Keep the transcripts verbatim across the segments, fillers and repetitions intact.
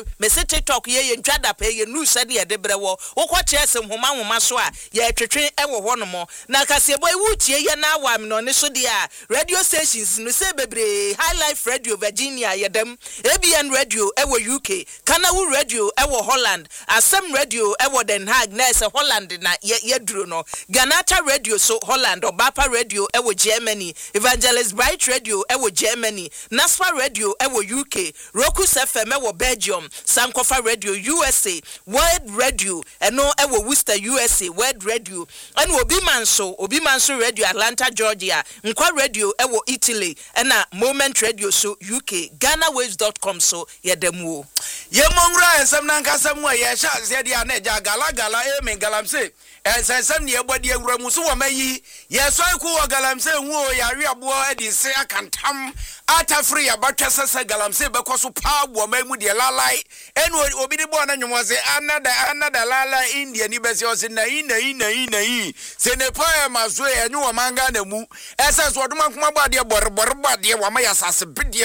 me se TikTok ye ye ntwada pa ye news ne ye debrewo wo ko chese homa homa so a ye twetwe e wo ho no mo na kase boy wutie ye na awam no ne so dia radio stations no se bebre High Life Radio Virginia ye dem A B N Radio e wo U K Kanawu Radio e wo Holland Asem Radio e wo Den Haag na se Holland na ye ye duro no Ganata Radio so Holland Obapa Radio e wo Germany Evangelist Bright Radio e wo Germany Naspa Radio e wo U K Roku F M e wo Belgium Sankofa Radio U S A World Radio eno e wo Worcester U S A World Radio and Obi Manso Obi Manso Radio Atlanta Georgia Nkwa Radio e wo Italy ena Moment Radio so U K Ghana Waves dot com so ye demu ye mongra ensem na nkasa mu ye sha se dia na ja gala gala e me galamse ensensem ne ebodi awura mu so wo mayi ye so ku wo galamse hu o ya wi abo edi se akantam atafri ya batwese galamse bekoso pa bo mamu de lalai enu obi de bo na nwomo se anada anada lala India ni bese o se na ina ina ina yi se ne pa ma so e nwo manga na mu ese so oduma kuma ba de bor bor ba de wa ma ya sase bidie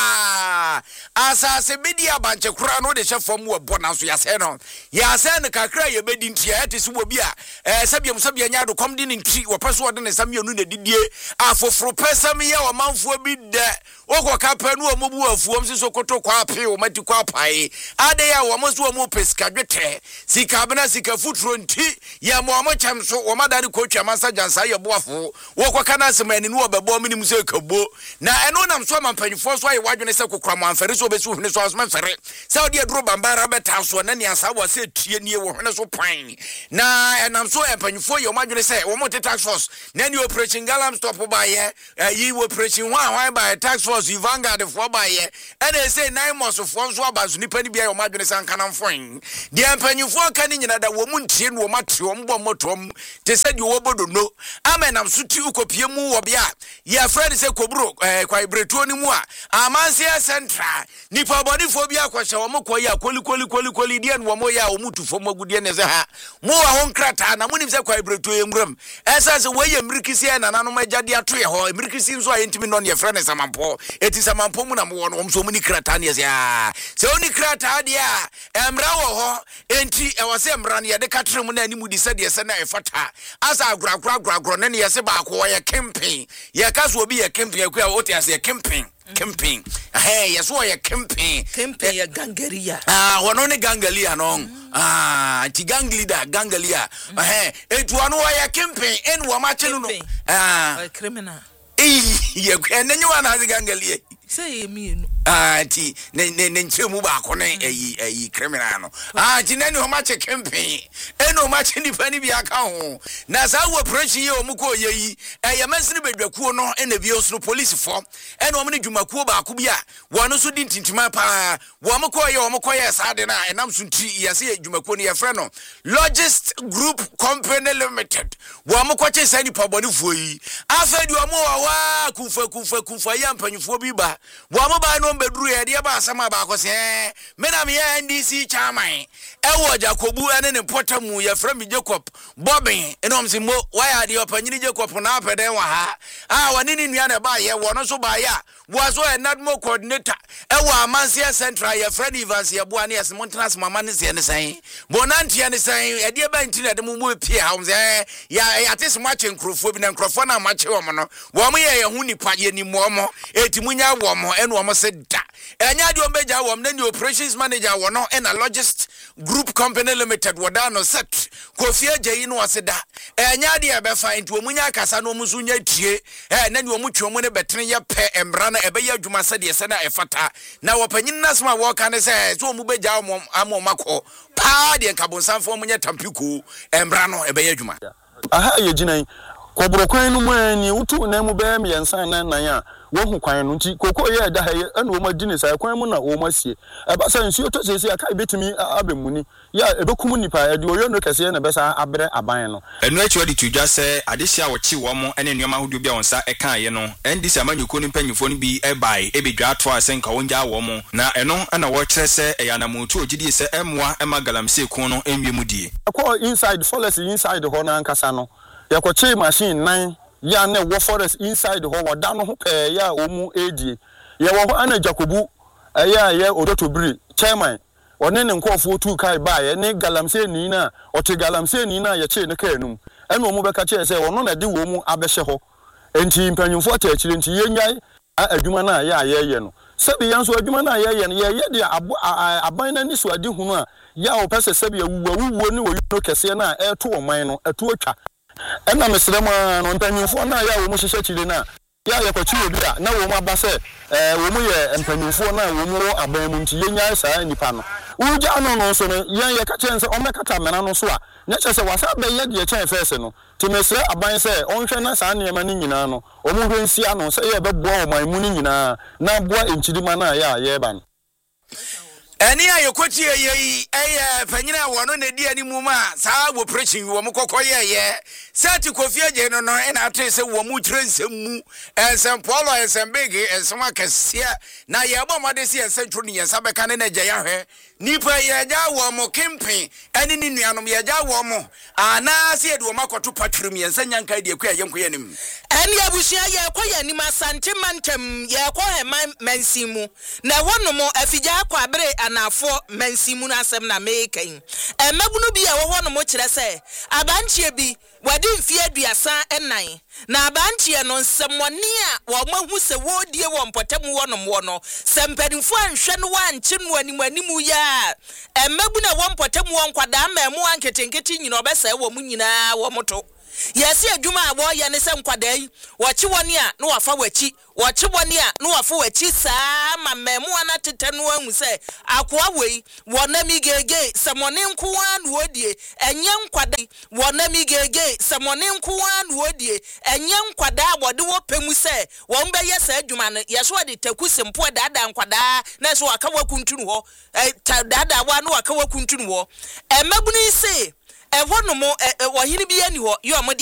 pa asase bidie abanche kura no de chefom wo bona so ya se no ya se ne kakra ye bedi ntia ete so obi a eh sabia musabia nya do kom di ne ntri wo peso de ne samia nu na didie afoforo pesam ye o manfo bi de Oko kapa nu omubu afuom si sokoto kwa ape o mati kwa pai ade ya wo moso omu pesika dwete sika bena sika futuro nti ya mo mo cham so wo madare ko twa masa jansa ye boafo wo kwa kana semani nu obebo minim se kabo na eno nam so mampanyfo so ayi wadwene se kokra mo amfere so obesu hune so asma mfere saudi adro bambara beta so na ne asa wo se tue nie wo hune so pan na enam so empanyfo ye madwene se wo mo tax force na ni operation galam stop ba ye yi operation wa wa ba tax force Ivanga de for by ye and they say nine months of one so about nipa ni bia o madwene san kana mfon de empanyfo ka ni nyina da wo muntie no matwe o mbo motom te said you obodo no amenam so ti ukopie mu wo bia ye friend say kobro eh kwa ibretuo ni mu a amansia central nipa body fo bia kwahye wo mkoyi akoli koli koli koli de no mo ya o mutufo magudie ne ze ha mo wa ho nkrata na munim say kwa ibretuo emram esa se wo ye mrikisi na nanom agade ato ye ho mrikisi nso a yentimi no ne friend samampo eti samampo mu na mo no omso mu ni krata ne se ah se oni krata dia emra wo ho enti e wo se emra ne de katre mu na ani mu di se de se na efata asa aguragura aguragura ne ye se ba ko ye camping ye kaso obi ye camping akua o ti ase ye camping camping eh yes wo ye camping camping ya gangaria ah wono ne gangalia no ah ti gang leader gangalia eh etu anu wo ye camping en wo ma chelu no ah criminal eh ye enenyu ana gangalia say me no ah ti ne ne ne nchemu ba ko ne ayi ayi criminal no ah ti nani ho ma che campaign eno ma che nipa ni bia ka ho na sa wo operation ye o mu ko yeyi eh ya masini bedwakuo no ena bi osno police fo ena o mu ne dwumakuo ba ko bia wono so di ntintima pa wo mu ko ye o mu ko ye sa de na enam so nti ya se dwumakuo ne ye frɛ no Logist Group Company Limited wo mu ko che sa nipa bɔnefuo yi afa di o mu wa wa kufa kufa kufa ya mpanyufo bi ba wo mu ba no beduru ye de ba asama ba ko se me na me N D C chairman e wo Jacobu ene ne potamu ye fra me Jacob Bobin enom se mo wa ya de opanyini Jacob na apeden wa ha ah wani ni nua na ba ye wo no so ba ya wo so e nadmo coordinator e wo Amansia Central ye Fred Evans ye bo ane ye Montana mama ne se ne san bonantia ne san e de ba ntina de mo mo pie ha wo se ya ya tese mo ache nkrofo bi na nkrofo na ma che wo mo no wo mo ye ye hu nipa ye ni mo mo etimunya wo mo ene wo mo se da enya de ombeja wo mo na operations manager wo no ena Logist Group Company Limited wadano set Kofi Ajayi no aseda enya de be fa nti omunya akasa no musu nya tie eh na ne omutwe omu ne betene ye pe embra na ebe ya adwuma sede ye se na efata na wopanyin nasma wo ka ne se so omu beja amo amo makọ pa de nkabonsanfo omunya tampiko embra no ebe ya adwuma aha ye ginan kobro kwan no mu ani utu na mu be me yansan na nan a wo hu kwan no nti kokọ ye da ha ye na wo ma dini sai kwan mu na wo ma sie e ba san nsuo to sesi aka betimi abemuni ya ebekum nipa e de oyo no kese na besa abre aban no enu echi odi tudwa se adehia wo chi wo mo ene nneoma hodo bia wonsa e kan ye no N D C amanyuko ni mpanyufo ni bi e bai e bedwa ato asenka wonja wo mo na eno na wo kire se e yana mutu ogidi se emwa e magalamse kun no enwiemu die akọ inside forest inside ho na nkasa no yakoche machine nine ya na wo forest inside ho woda no ho eh ya omu edie ye wo ho ana Jacobu eh ya ye Odotobiri chairman one ne nkofo tu kai bae ne galamse ni na ote galamse ni na ye che ne kanum ene omo beka che se ono na de wo mu abehye ho enti mpanyumfo ta akire enti yenyan adwuma na ya ayeye no sebi yanso adwuma na ayeye no ye ye de aban na ni so ade hunu a ya o pese sebi awuwa wuwo ne wo no kese na eto oman no eto atwa ena mesrema no mpanyumfo na ya wo mu hyehyɛ kire na ya ya kwachi obi a na wo mu abase eh wo mu ye mpanyumfo na wo mu aban mu nti yenyan saa nipa no uja no no so no yen ye ka chense o mekata mena no so a nya chese wasa be ye de chen fese no ti mesre aban se onhwe na saa ne ma ni nyina no o mu hwe nsia no se ye be boa o man mu ni nyina na boa enchidima na ya ye ba no Eni ayokwati ye eh panyina wono na di ani mu ma saa wo preaching wo mu kokoye ye sati Kofi Agye no no ena ate se wo mu trensem mu ensem polo ensem bege ensem akase na ye bo made se ensem tru ni yensa beka ne na gya ya hwe nipa ye gya wo mu kempen eni ni nuanom ye gya wo mu ana se ye de wo makoto patwrum yensa nyanka de akwa ye nkoye nim eni abusia ye koye nim asante mantem ye ko he mansimu na wono mo afigya akwa bere anafo mansimu na asem na meken emabunu bi a wo ho no mo kire se abanchie bi wadi mfie aduasa enan na abanchie no nsemoni a wo mahu se wodie wo mpotem wo no mo no sempadinfo anhwe no wanche no animu animu ya emabunu wo mpotem wo nkwada ma mu anketenketi nyina obesa wo mu nyina wo moto yesi adwuma abo ye ne se nkwada yi wachi woni a no wafa wachi wachi woni a no wafa wachi saa ma memu ana tete no ahu se akoa wei wonami gege semoni nkoa no odie enye nkwada wonami gege semoni nkoa no odie enye nkwada abode wo pemu se won be ye sa adwuma no yeso de takusi mpo dada nkwada na so aka wakuntunu ho dada wa no aka wakuntunu ho emabunu se ewono mo wo hini bi ani ho yo mo